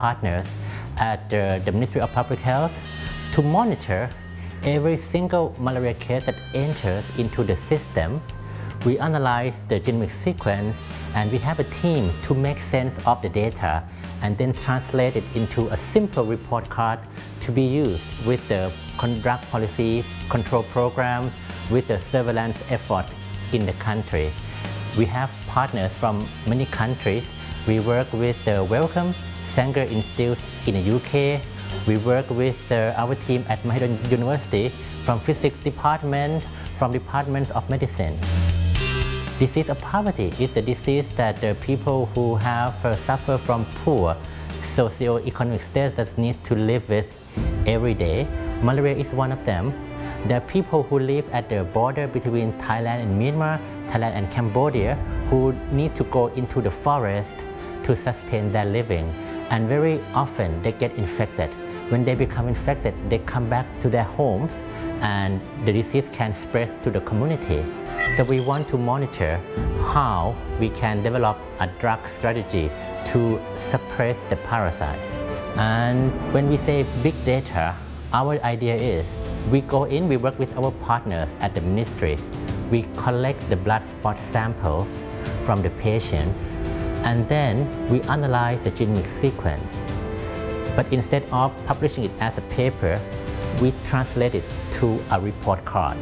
partners at the Ministry of Public Health to monitor every single malaria case that enters into the system. We analyze the genomic sequence and we have a team to make sense of the data and then translate it into a simple report card to be used with the drug policy control programs, with the surveillance effort in the country. We have partners from many countries. We work with the Wellcome Sanger Institute in the UK. We work with our team at Mahidol University from physics department, from departments of medicine. Disease of poverty is the disease that the people who have suffer from poor socio-economic status need to live with every day. Malaria is one of them. There are people who live at the border between Thailand and Myanmar, Thailand and Cambodia, who need to go into the forest to sustain their living. And very often they get infected. When they become infected, they come back to their homes and the disease can spread to the community. So we want to monitor how we can develop a drug strategy to suppress the parasites. And when we say big data, our idea is we go in, we work with our partners at the ministry. We collect the blood spot samples from the patients and then we analyze the genomic sequence. But instead of publishing it as a paper, we translate it to a report card.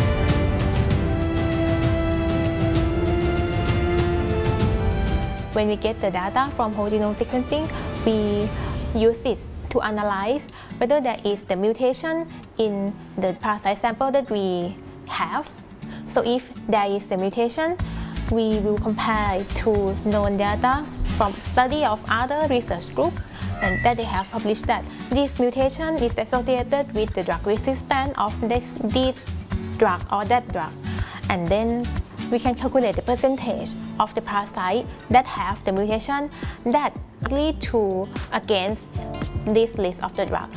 When we get the data from whole genome sequencing, we use it to analyze whether there is the mutation in the parasite sample that we have. So if there is a mutation, we will compare it to known data from study of other research groups and that they have published that this mutation is associated with the drug resistance of this drug or that drug. And then we can calculate the percentage of the parasite that have the mutation that lead to against this list of the drug.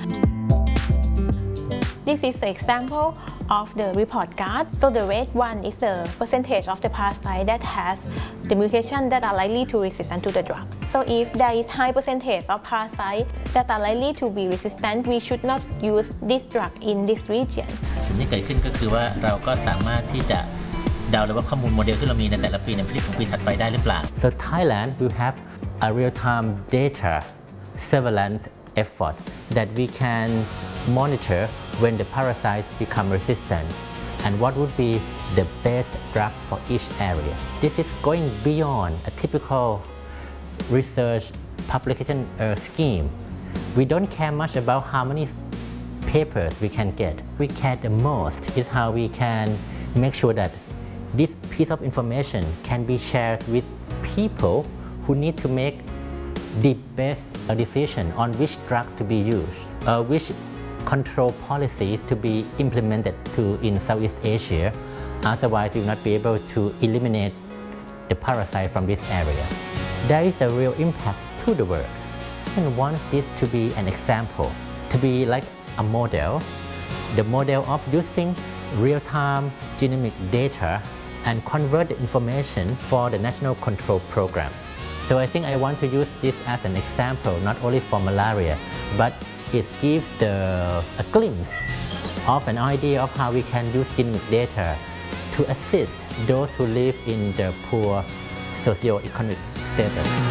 This is the example of the report card. So the red one is the percentage of the parasite that has the mutation that are likely to resistant to the drug. So if there is high percentage of parasite that are likely to be resistant, we should not use this drug in this region. สิ่งที่เกิดขึ้นก็คือว่าเราก็สามารถที่จะเดาเลยว่าข้อมูลโมเดลที่เรามีในแต่ละปีในผลิตของปีถัดไปได้หรือเปล่า So Thailand will have a real-time data surveillance effort that we can monitor when the parasites become resistant and what would be the best drug for each area. This is going beyond a typical research publication scheme. We don't care much about how many papers we can get. We care the most is how we can make sure that this piece of information can be shared with people who need to make the best decision on which drugs to be used, which control policy to be implemented in Southeast Asia. Otherwise, we will not be able to eliminate the parasite from this area. There is a real impact to the work. And want this to be an example, to be like a model, the model of using real-time genomic data and convert the information for the national control programs. So I think I want to use this as an example, not only for malaria, but it gives a glimpse of an idea of how we can use genomic data to assist those who live in the poor socio-economic status.